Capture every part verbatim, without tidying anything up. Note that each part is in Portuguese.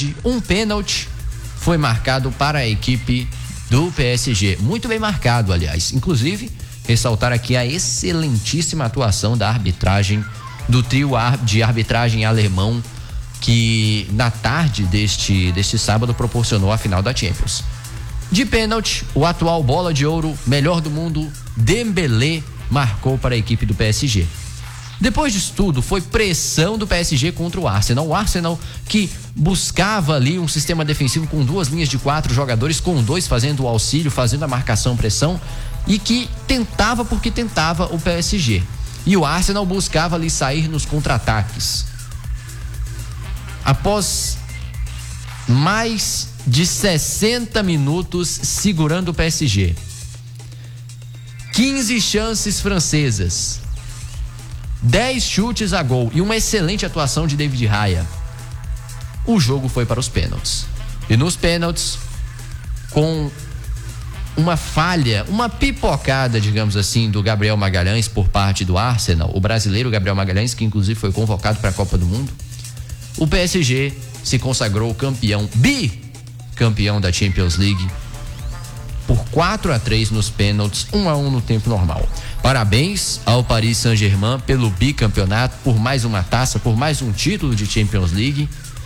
tarde, um pênalti foi marcado para a equipe do P S G. Muito bem marcado, aliás. Inclusive, ressaltar aqui a excelentíssima atuação da arbitragem, do trio de arbitragem alemão, que na tarde deste, deste sábado proporcionou a final da Champions. De pênalti, o atual bola de ouro, melhor do mundo, Dembélé, marcou para a equipe do P S G. Depois disso tudo, foi pressão do P S G contra o Arsenal. O Arsenal que buscava ali um sistema defensivo com duas linhas de quatro jogadores, com dois fazendo o auxílio, fazendo a marcação-pressão, e que tentava porque tentava o P S G. E o Arsenal buscava ali sair nos contra-ataques. Após mais de sessenta minutos segurando o P S G, quinze chances francesas, dez chutes a gol e uma excelente atuação de David Raya, o jogo foi para os pênaltis. E nos pênaltis, com uma falha, uma pipocada, digamos assim, do Gabriel Magalhães por parte do Arsenal, o brasileiro Gabriel Magalhães, que inclusive foi convocado para a Copa do Mundo, o P S G se consagrou campeão, bicampeão da Champions League, por quatro a três nos pênaltis, um a um no tempo normal. Parabéns ao Paris Saint-Germain pelo bicampeonato, por mais uma taça, por mais um título de Champions League.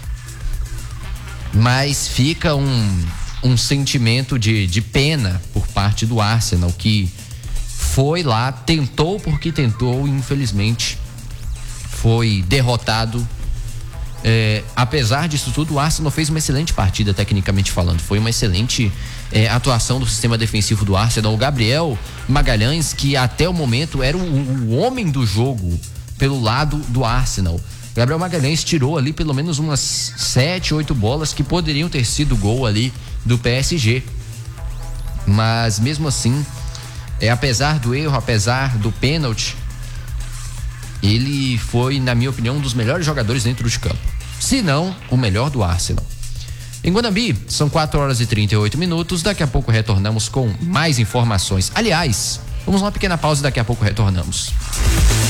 Mas fica um, um sentimento de, de pena por parte do Arsenal, que foi lá, tentou porque tentou e infelizmente foi derrotado. É, apesar disso tudo, o Arsenal fez uma excelente partida, tecnicamente falando. Foi uma excelente é, atuação do sistema defensivo do Arsenal. O Gabriel Magalhães, que até o momento era o, o homem do jogo pelo lado do Arsenal. Gabriel Magalhães tirou ali pelo menos umas sete, oito bolas que poderiam ter sido gol ali do P S G. Mas mesmo assim, é, apesar do erro, apesar do pênalti, ele foi, na minha opinião, um dos melhores jogadores dentro de campo, se não o melhor do Arsenal. Em Guanambi, são quatro horas e trinta e oito minutos. Daqui a pouco retornamos com mais informações. Aliás, vamos uma pequena pausa e daqui a pouco retornamos.